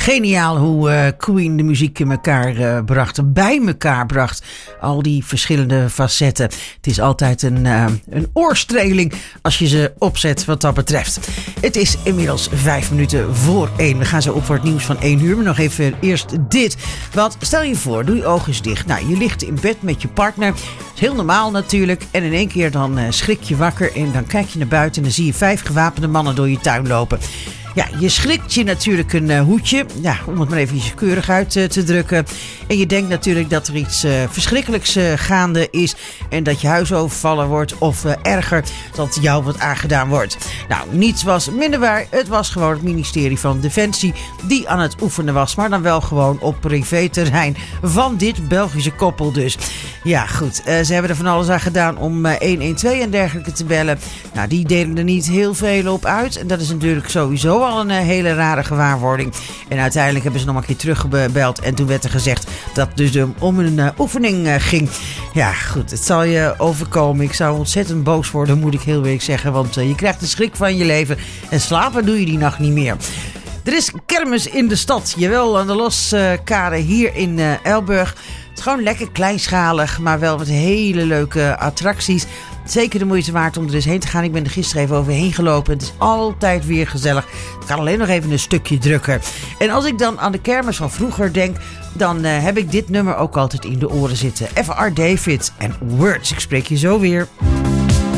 Geniaal hoe Queen de muziek in elkaar bracht, bij elkaar bracht. Al die verschillende facetten. Het is altijd een oorstreling als je ze opzet wat dat betreft. Het is inmiddels 5 minuten voor 1. We gaan zo op voor het nieuws van 1 uur. Maar nog even eerst dit. Want stel je voor, doe je ogen eens dicht. Nou, je ligt in bed met je partner. Dat is heel normaal natuurlijk. En in één keer dan schrik je wakker en dan kijk je naar buiten en dan zie je 5 gewapende mannen door je tuin lopen. Ja, je schrikt je natuurlijk een hoedje, ja, om het maar even keurig uit te drukken. En je denkt natuurlijk dat er iets verschrikkelijks gaande is en dat je huis overvallen wordt of erger, dat jou wat aangedaan wordt. Nou, niets was minder waar. Het was gewoon het ministerie van Defensie die aan het oefenen was, maar dan wel gewoon op privéterrein van dit Belgische koppel dus. Ja, goed. Ze hebben er van alles aan gedaan om 112 en dergelijke te bellen. Nou, die deden er niet heel veel op uit. En dat is natuurlijk sowieso al een hele rare gewaarwording. En uiteindelijk hebben ze nog een keer teruggebeld. En toen werd er gezegd dat het dus om een oefening ging. Ja, goed. Het zal je overkomen. Ik zou ontzettend boos worden, moet ik heel eerlijk zeggen. Want je krijgt de schrik van je leven. En slapen doe je die nacht niet meer. Er is kermis in de stad. Jawel, aan de Loskade hier in Elburg. Het is gewoon lekker kleinschalig, maar wel met hele leuke attracties. Zeker de moeite waard om er eens heen te gaan. Ik ben er gisteren even overheen gelopen. Het is altijd weer gezellig. Het kan alleen nog even een stukje drukker. En als ik dan aan de kermis van vroeger denk, dan heb ik dit nummer ook altijd in de oren zitten. FR David en Words. Ik spreek je zo weer.